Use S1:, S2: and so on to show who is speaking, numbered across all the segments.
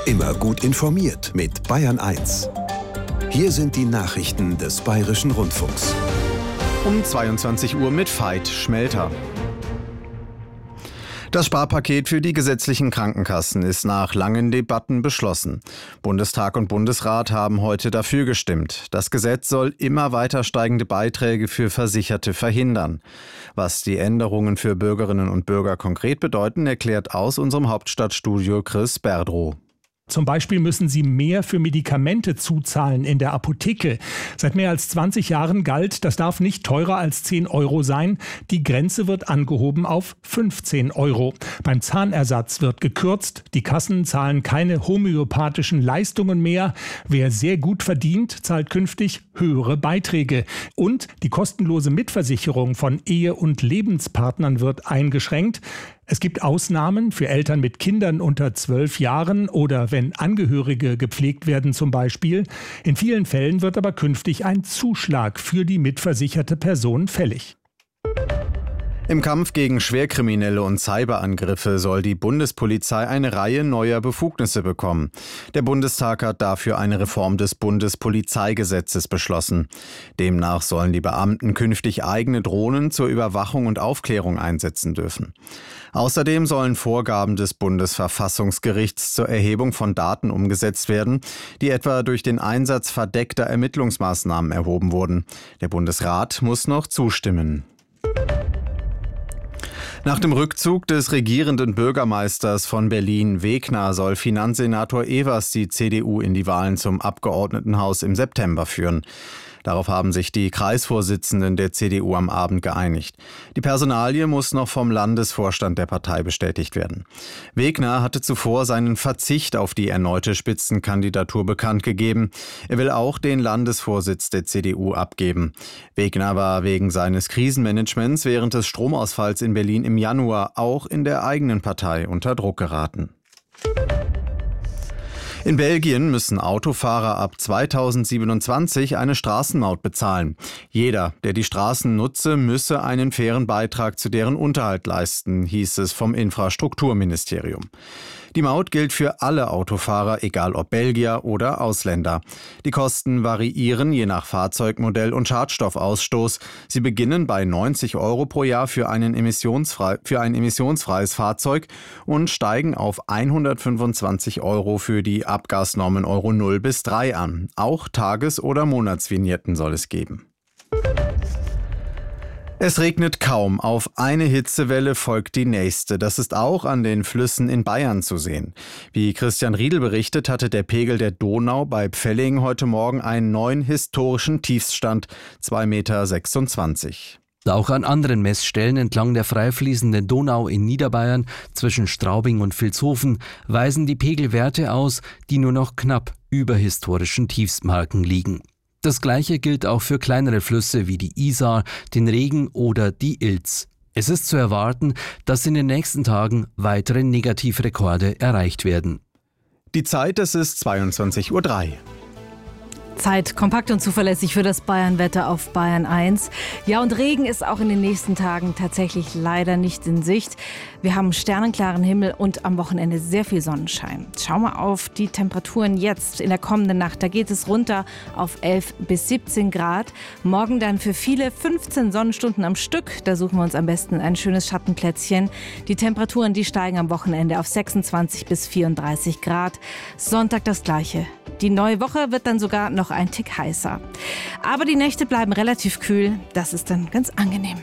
S1: Immer gut informiert mit Bayern 1. Hier sind die Nachrichten des Bayerischen Rundfunks.
S2: Um 22 Uhr mit Veit Schmelter. Das Sparpaket für die gesetzlichen Krankenkassen ist nach langen Debatten beschlossen. Bundestag und Bundesrat haben heute dafür gestimmt. Das Gesetz soll immer weiter steigende Beiträge für Versicherte verhindern. Was die Änderungen für Bürgerinnen und Bürger konkret bedeuten, erklärt aus unserem Hauptstadtstudio Chris Berdrow.
S3: Zum Beispiel müssen sie mehr für Medikamente zuzahlen in der Apotheke. Seit mehr als 20 Jahren galt, das darf nicht teurer als 10 Euro sein. Die Grenze wird angehoben auf 15 Euro. Beim Zahnersatz wird gekürzt. Die Kassen zahlen keine homöopathischen Leistungen mehr. Wer sehr gut verdient, zahlt künftig höhere Beiträge. Und die kostenlose Mitversicherung von Ehe- und Lebenspartnern wird eingeschränkt. Es gibt Ausnahmen für Eltern mit Kindern unter 12 Jahren oder wenn Angehörige gepflegt werden zum Beispiel. In vielen Fällen wird aber künftig ein Zuschlag für die mitversicherte Person fällig.
S2: Im Kampf gegen Schwerkriminelle und Cyberangriffe soll die Bundespolizei eine Reihe neuer Befugnisse bekommen. Der Bundestag hat dafür eine Reform des Bundespolizeigesetzes beschlossen. Demnach sollen die Beamten künftig eigene Drohnen zur Überwachung und Aufklärung einsetzen dürfen. Außerdem sollen Vorgaben des Bundesverfassungsgerichts zur Erhebung von Daten umgesetzt werden, die etwa durch den Einsatz verdeckter Ermittlungsmaßnahmen erhoben wurden. Der Bundesrat muss noch zustimmen. Nach dem Rückzug des regierenden Bürgermeisters von Berlin, Wegner, soll Finanzsenator Evers die CDU in die Wahlen zum Abgeordnetenhaus im September führen. Darauf haben sich die Kreisvorsitzenden der CDU am Abend geeinigt. Die Personalie muss noch vom Landesvorstand der Partei bestätigt werden. Wegner hatte zuvor seinen Verzicht auf die erneute Spitzenkandidatur bekannt gegeben. Er will auch den Landesvorsitz der CDU abgeben. Wegner war wegen seines Krisenmanagements während des Stromausfalls in Berlin im Januar auch in der eigenen Partei unter Druck geraten. In Belgien müssen Autofahrer ab 2027 eine Straßenmaut bezahlen. Jeder, der die Straßen nutze, müsse einen fairen Beitrag zu deren Unterhalt leisten, hieß es vom Infrastrukturministerium. Die Maut gilt für alle Autofahrer, egal ob Belgier oder Ausländer. Die Kosten variieren je nach Fahrzeugmodell und Schadstoffausstoß. Sie beginnen bei 90 Euro pro Jahr für ein emissionsfreies Fahrzeug und steigen auf 125 Euro für die Abgasnormen Euro 0 bis 3 an. Auch Tages- oder Monatsvignetten soll es geben. Es regnet kaum, auf eine Hitzewelle folgt die nächste. Das ist auch an den Flüssen in Bayern zu sehen. Wie Christian Riedel berichtet, hatte der Pegel der Donau bei Pfellingen heute Morgen einen neuen historischen Tiefststand, 2,26 Meter.
S4: Auch an anderen Messstellen entlang der freifließenden Donau in Niederbayern zwischen Straubing und Vilshofen weisen die Pegelwerte aus, die nur noch knapp über historischen Tiefstmarken liegen. Das Gleiche gilt auch für kleinere Flüsse wie die Isar, den Regen oder die Ilz. Es ist zu erwarten, dass in den nächsten Tagen weitere Negativrekorde erreicht werden.
S2: Die Zeit, es ist 22:03 Uhr.
S5: Zeit kompakt und zuverlässig für das Bayern-Wetter auf Bayern 1. Ja, und Regen ist auch in den nächsten Tagen tatsächlich leider nicht in Sicht. Wir haben sternenklaren Himmel und am Wochenende sehr viel Sonnenschein. Schau mal auf die Temperaturen jetzt in der kommenden Nacht. Da geht es runter auf 11 bis 17 Grad. Morgen dann für viele 15 Sonnenstunden am Stück. Da suchen wir uns am besten ein schönes Schattenplätzchen. Die Temperaturen, die steigen am Wochenende auf 26 bis 34 Grad. Sonntag das Gleiche. Die neue Woche wird dann sogar noch ein Tick heißer. Aber die Nächte bleiben relativ kühl. Das ist dann ganz angenehm.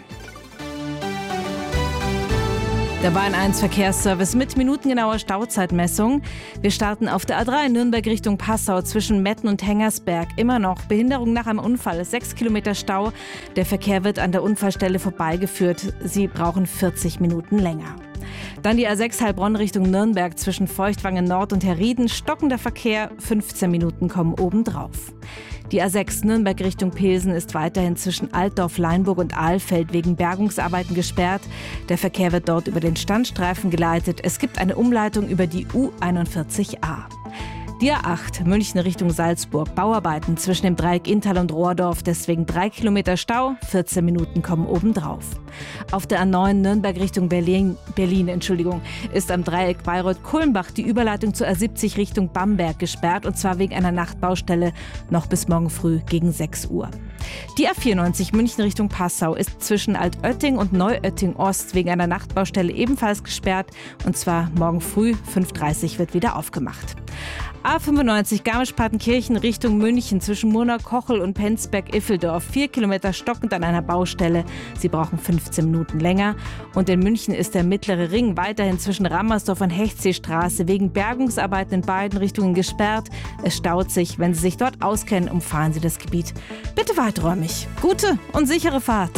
S5: Der Bayern 1 Verkehrsservice mit minutengenauer Stauzeitmessung. Wir starten auf der A3 Nürnberg Richtung Passau zwischen Metten und Hengersberg. Immer noch Behinderung nach einem Unfall, 6 Kilometer Stau. Der Verkehr wird an der Unfallstelle vorbeigeführt. Sie brauchen 40 Minuten länger. Dann die A6 Heilbronn Richtung Nürnberg zwischen Feuchtwangen Nord und Herrieden. Stockender Verkehr, 15 Minuten kommen obendrauf. Die A6 Nürnberg Richtung Pilsen ist weiterhin zwischen Altdorf, Leinburg und Ahlfeld wegen Bergungsarbeiten gesperrt. Der Verkehr wird dort über den Standstreifen geleitet. Es gibt eine Umleitung über die U41a. Die A8 München Richtung Salzburg. Bauarbeiten zwischen dem Dreieck Inntal und Rohrdorf. Deswegen 3 Kilometer Stau, 14 Minuten kommen obendrauf. Auf der A9 Nürnberg Richtung Berlin, ist am Dreieck Bayreuth-Kulmbach die Überleitung zur A70 Richtung Bamberg gesperrt. Und zwar wegen einer Nachtbaustelle noch bis morgen früh gegen 6 Uhr. Die A94 München Richtung Passau ist zwischen Altötting und Neuötting Ost wegen einer Nachtbaustelle ebenfalls gesperrt. Und zwar morgen früh 5:30 Uhr wird wieder aufgemacht. A95 Garmisch-Partenkirchen Richtung München zwischen Murnau-Kochel und Penzberg-Iffeldorf. 4 Kilometer stockend an einer Baustelle. Sie brauchen 15 Minuten länger. Und in München ist der mittlere Ring weiterhin zwischen Rammersdorf und Hechtseestraße wegen Bergungsarbeiten in beiden Richtungen gesperrt. Es staut sich. Wenn Sie sich dort auskennen, umfahren Sie das Gebiet bitte weiträumig. Gute und sichere Fahrt.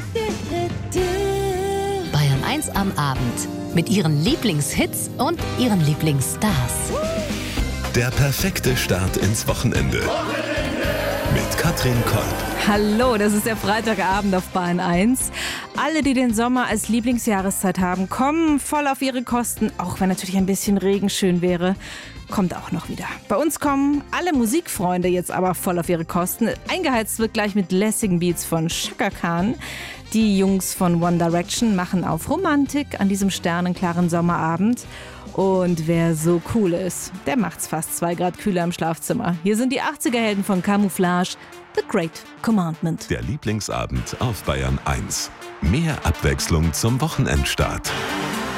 S6: Bayern 1 am Abend. Mit Ihren Lieblingshits und Ihren Lieblingsstars.
S1: Der perfekte Start ins Wochenende. Mit Katrin Kolb.
S5: Hallo, das ist der Freitagabend auf Bayern 1. Alle, die den Sommer als Lieblingsjahreszeit haben, kommen voll auf ihre Kosten, auch wenn natürlich ein bisschen Regen schön wäre. Kommt auch noch wieder. Bei uns kommen alle Musikfreunde jetzt aber voll auf ihre Kosten. Eingeheizt wird gleich mit lässigen Beats von Chaka Khan. Die Jungs von One Direction machen auf Romantik an diesem sternenklaren Sommerabend. Und wer so cool ist, der macht's fast 2 Grad kühler im Schlafzimmer. Hier sind die 80er-Helden von Camouflage, The Great Commandment.
S1: Der Lieblingsabend auf Bayern 1. Mehr Abwechslung zum Wochenendstart.